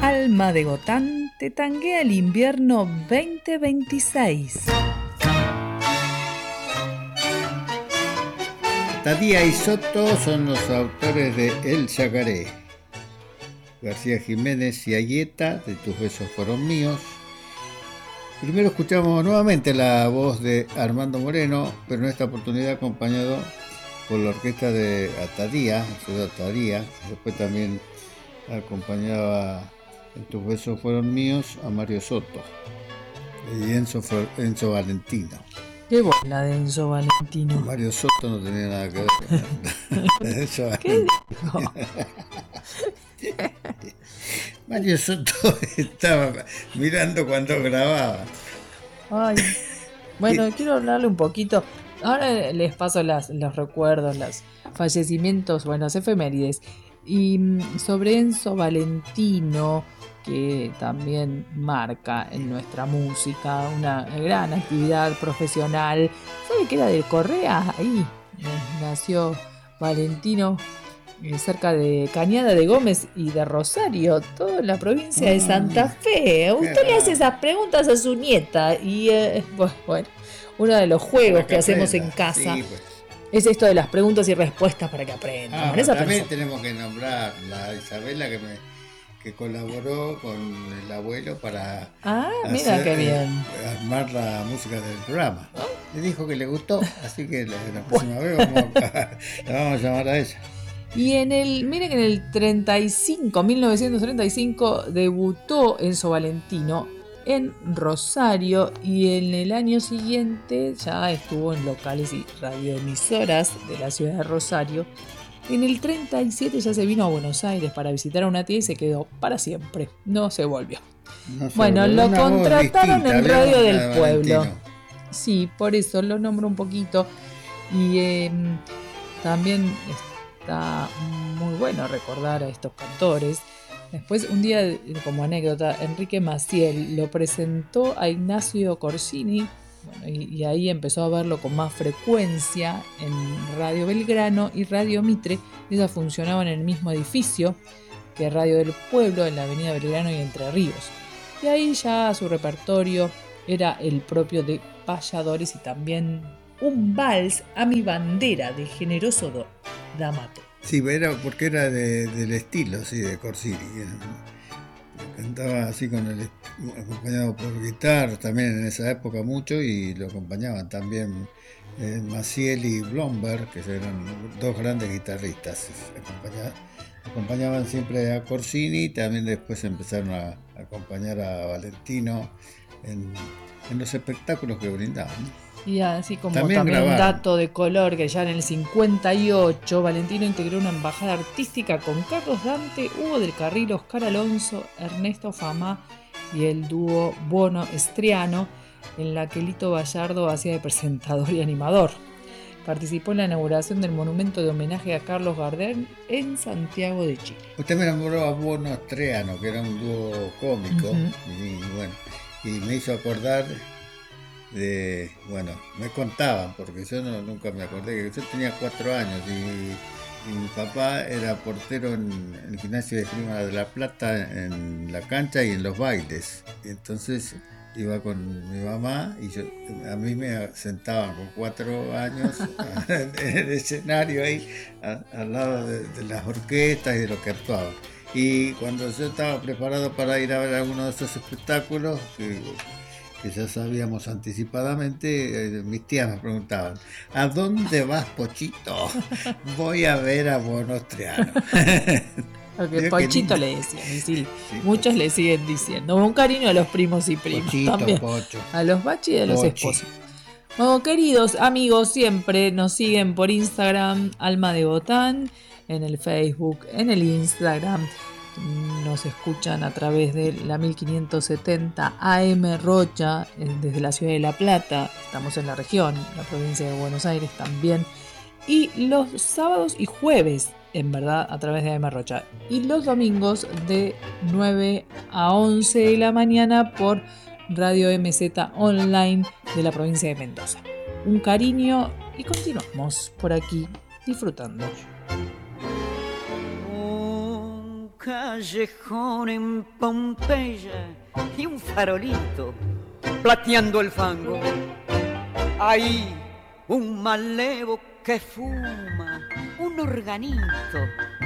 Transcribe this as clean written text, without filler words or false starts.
Alma de Gotán te tanguea el invierno 2026. Tadía y Soto son los autores de El Yacaré. García Jiménez y Ayeta, de Tus besos fueron míos. Primero escuchamos nuevamente la voz de Armando Moreno, pero en esta oportunidad acompañado por la orquesta de Tadía, Alfredo Tadía. Después también acompañaba en Tus besos fueron míos a Mario Soto y Enzo Valentino. Qué buena de Enzo Valentino. Mario Soto no tenía nada que ver con Enzo ¿Qué Valentino. dijo? Mario Soto estaba mirando cuando grababa. Ay, bueno, quiero hablarle un poquito. Ahora les paso los recuerdos, los fallecimientos, bueno, las efemérides. Y sobre Enzo Valentino, que también marca en nuestra música una gran actividad profesional. ¿Sabe que era de Correa? Ahí nació Valentino, cerca de Cañada de Gómez y de Rosario, todo en la provincia de Santa Fe. Usted le hace esas preguntas a su nieta y bueno, uno de los juegos que hacemos en casa es esto de las preguntas y respuestas para que aprendan. También tenemos que nombrar a Isabela que colaboró con el abuelo para mira qué bien. Armar la música del programa. Le dijo que le gustó, así que la próxima vez la vamos a llamar a ella. Y miren que en el 1935 debutó Enzo Valentino en Rosario y en el año siguiente ya estuvo en locales y radioemisoras de la ciudad de Rosario. En el 37 ya se vino a Buenos Aires para visitar a una tía y se quedó para siempre, no se volvió. Lo contrataron en Radio del Pueblo. Valentino. Sí, por eso lo nombro un poquito. Y también está muy bueno recordar a estos cantores. Después, un día, como anécdota, Enrique Maciel lo presentó a Ignacio Corsini, y ahí empezó a verlo con más frecuencia en Radio Belgrano y Radio Mitre. Esas funcionaban en el mismo edificio que Radio del Pueblo, en la avenida Belgrano y Entre Ríos. Y ahí ya su repertorio era el propio de payadores y también un vals a mi bandera de Generoso D'Amato. Sí, porque era del estilo, sí, de Corsini. Cantaba así acompañado por guitarra también en esa época mucho, y lo acompañaban también Maciel y Blomberg, que eran dos grandes guitarristas. Acompañaban siempre a Corsini, y también después empezaron a acompañar a Valentino en los espectáculos que brindaban. Y así como también un dato de color, que ya en el 58 Valentino integró una embajada artística con Carlos Dante, Hugo del Carril, Oscar Alonso, Ernesto Famá y el dúo Bono Estriano, en la que Lito Gallardo hacía de presentador y animador. Participó en la inauguración del monumento de homenaje a Carlos Gardel en Santiago de Chile. Usted me nombró a Bono Estriano, que era un dúo cómico, y me hizo acordar me contaban, porque yo nunca me acordé, que yo tenía 4 años y mi papá era portero en el gimnasio de Esgrima de La Plata, en la cancha y en los bailes. Y entonces iba con mi mamá y a mí me sentaban con 4 años en el escenario ahí, al lado de las orquestas y de lo que actuaban. Y cuando yo estaba preparado para ir a ver alguno de esos espectáculos, que ya sabíamos anticipadamente, mis tías me preguntaban: ¿a dónde vas, Pochito? Voy a ver a Bono Estriano. Porque Pochito le decían, y sí, muchos le siguen diciendo. Un cariño a los primos y primas. Pochito, también. Pocho. A los Bachi y a los esposos. Bueno, queridos amigos, siempre nos siguen por Instagram, Alma de Gotán, en el Facebook, en el Instagram. Nos escuchan a través de la 1570 AM Rocha, desde la ciudad de La Plata. Estamos en la región, la provincia de Buenos Aires también. Y los sábados y jueves, en verdad, a través de AM Rocha. Y los domingos de 9 a 11 de la mañana por Radio MZ Online de la provincia de Mendoza. Un cariño y continuamos por aquí disfrutando. callejón en Pompeya y un farolito plateando el fango. Ahí un malevo que fuma, un organito